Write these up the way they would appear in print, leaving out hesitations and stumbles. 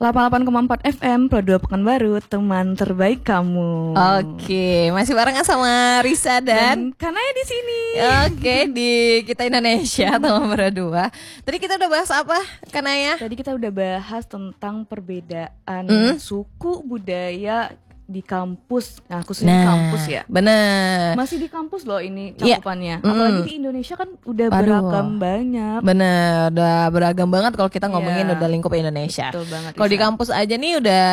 88,4 FM Pro 2 Pekanbaru, teman terbaik kamu. Oke, masih barengan sama Risa dan Kanaya di sini. Oke, di Kita Indonesia teman Pro 2. Tadi kita udah bahas apa, Kanaya? Tadi kita udah bahas tentang perbedaan suku, budaya di kampus. Nah, khususnya di kampus ya. Bener. Masih di kampus loh ini cakupannya. Apalagi di Indonesia kan udah beragam banyak. Bener, udah beragam banget kalau kita ngomongin udah lingkup Indonesia. Betul banget. Kalau di kampus aja nih udah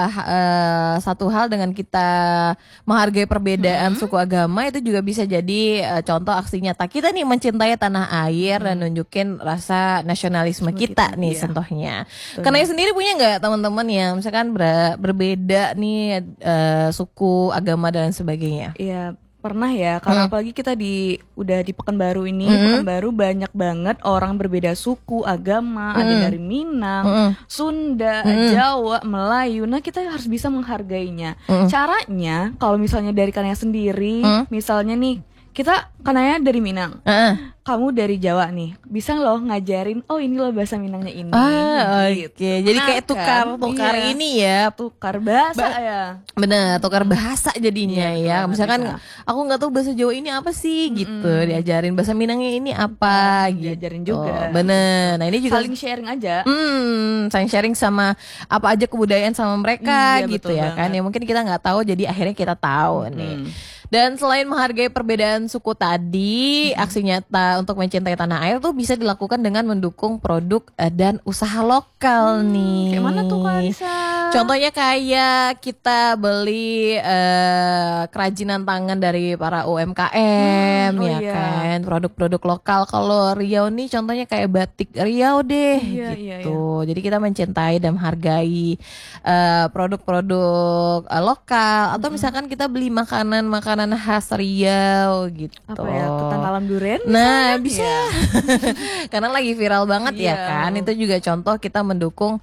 satu hal dengan kita menghargai perbedaan suku agama itu juga bisa jadi contoh aksi nyata kita nih mencintai tanah air dan nunjukin rasa nasionalisme kita nih contohnya. Karena sendiri punya nggak teman-teman yang misalkan berbeda nih suku, agama dan sebagainya? Iya, pernah ya, karena apalagi kita udah di Pekanbaru ini, Pekanbaru banyak banget orang berbeda suku, agama, ada dari Minang, Sunda, Jawa, Melayu. Nah, kita harus bisa menghargainya. Caranya, kalau misalnya dari Kanaya sendiri, misalnya nih, Kanaya dari Minang, kamu dari Jawa nih, bisa loh ngajarin, oh ini loh bahasa Minangnya ini. Oke. Jadi kayak tukar ini ya, tukar bahasa ya. Bener, tukar bahasa jadinya ya. Misalkan aku nggak tahu bahasa Jawa ini apa sih gitu, diajarin bahasa Minangnya ini apa gitu. Diajarin juga. Bener. Nah ini juga saling sharing aja. Saling sharing sama apa aja kebudayaan sama mereka gitu ya kan. Ya mungkin kita nggak tahu, jadi akhirnya kita tahu nih. Dan selain menghargai perbedaan suku tadi, aksi nyata untuk mencintai tanah air tuh bisa dilakukan dengan mendukung produk dan usaha lokal nih. Kayak mana tuh Kak Lisa? Contohnya kayak kita beli kerajinan tangan dari para UMKM kan, produk-produk lokal. Kalau Riau nih contohnya kayak batik Riau deh gitu. Jadi kita mencintai dan menghargai produk-produk lokal. Atau misalkan kita beli makanan khas Riau gitu. Apa ya, ketan talam duren? Nah bisa karena lagi viral banget ya kan. Itu juga contoh kita mendukung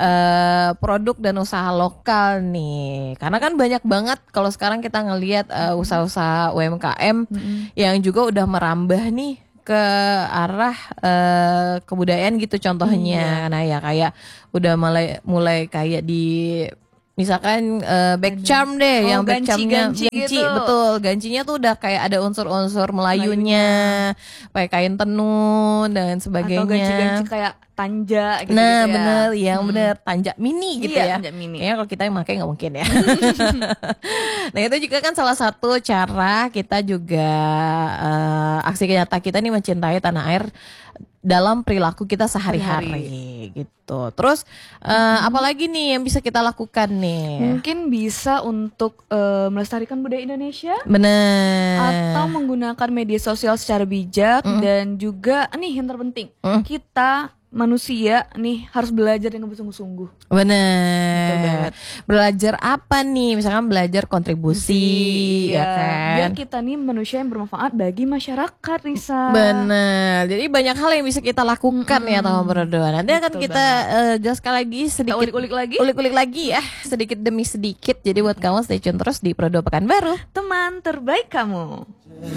produk dan usaha lokal nih. Karena kan banyak banget kalau sekarang kita ngelihat usaha-usaha UMKM yang juga udah merambah nih ke arah kebudayaan gitu contohnya. Nah ya kayak udah mulai kayak di misalkan back charm deh, yang back charmnya ganci gitu. Betul, gancinya tuh udah kayak ada unsur-unsur Melayunya, pakai kain tenun dan sebagainya. Atau ganci-ganci kayak tanja gitu. Nah bener, yang bener tanja mini gitu ya. Tanja mini. Kayaknya kalau kita yang pakai nggak mungkin ya. Nah itu juga kan salah satu cara kita juga aksi nyata kita nih mencintai tanah air dalam perilaku kita sehari-hari gitu. Terus apalagi nih yang bisa kita lakukan nih? Mungkin bisa untuk melestarikan budaya Indonesia. Bener. Atau menggunakan media sosial secara bijak. Dan juga nih yang terpenting, kita manusia nih harus belajar dengan bersungguh-sungguh. Bener. Belajar apa nih? Misalkan belajar kontribusi ya kan. Biar kita nih manusia yang bermanfaat bagi masyarakat, Risa. Bener. Jadi banyak hal yang bisa kita lakukan ya teman berdua. Nanti akan kita jelaskan lagi sedikit, ulik-ulik lagi ya, sedikit demi sedikit. Jadi buat kamu stay tune terus di Pro 2 Pekanbaru, teman terbaik kamu.